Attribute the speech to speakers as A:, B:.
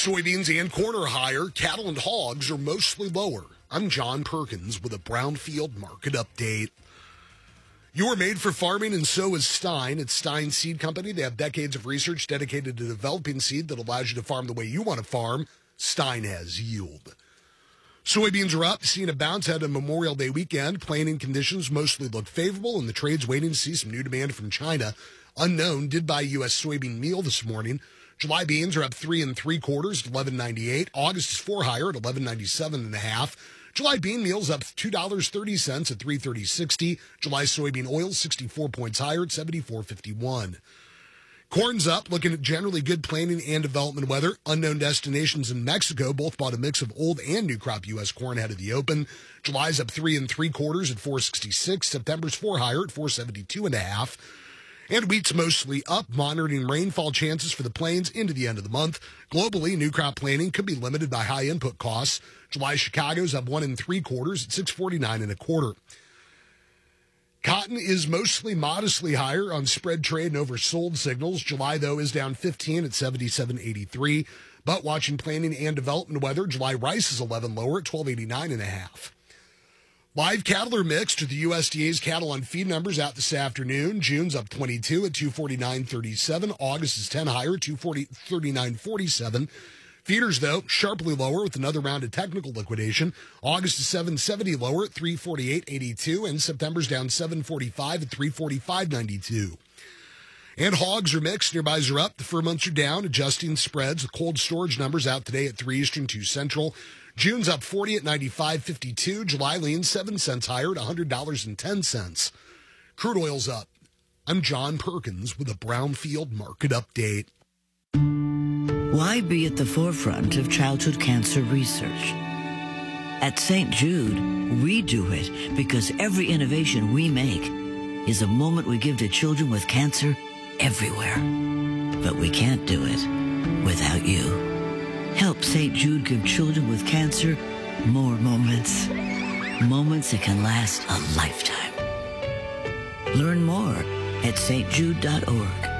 A: Soybeans and corn are higher. Cattle and hogs are mostly lower. I'm John Perkins with a Brownfield Market Update. You are made for farming, and so is Stein. It's Stein Seed Company. They have decades of research dedicated to developing seed that allows you to farm the way you want to farm. Stein has yield. Soybeans are up, seeing a bounce ahead of Memorial Day weekend. Planting conditions mostly look favorable, and the trade's waiting to see some new demand from China. Unknown did buy U.S. soybean meal this morning. July beans are up 3 3/4 at $11.98. August is 4 higher at $11.97.5. July bean meal's up $2.30 at $3.30.60. July soybean oil 64 points higher at $74.51. Corn's up, looking at generally good planting and development weather. Unknown destinations in Mexico both bought a mix of old and new crop U.S. corn ahead of the open. July's up 3 3/4 at $4.66. September's 4 higher at $4.72.5. And wheat's mostly up, monitoring rainfall chances for the plains into the end of the month. Globally, new crop planting could be limited by high input costs. July Chicago's up 1 3/4 at $6.49.25. Cotton is mostly modestly higher on spread trade and oversold signals. July, though, is down 15 at $77.83. But watching planting and development weather, July rice is 11 lower at $12.89.5. Live cattle are mixed with the USDA's cattle on feed numbers out this afternoon. June's up 22 at 249.37. August is 10 higher at 239.47. Feeders, though, sharply lower with another round of technical liquidation. August is 770 lower at 348.82, and September's down 745 at 345.92. And hogs are mixed. Nearbys are up. The fur months are down, adjusting spreads. The cold storage numbers out today at 3 Eastern, 2 Central. June's up 40 at 95.52. July lean 7 cents higher at $100.10. Crude oil's up. I'm John Perkins with a Brownfield Market Update.
B: Why be at the forefront of childhood cancer research? At St. Jude, we do it because every innovation we make is a moment we give to children with cancer everywhere. But we can't do it without you. Help St. Jude give children with cancer more moments. Moments that can last a lifetime. Learn more at stjude.org.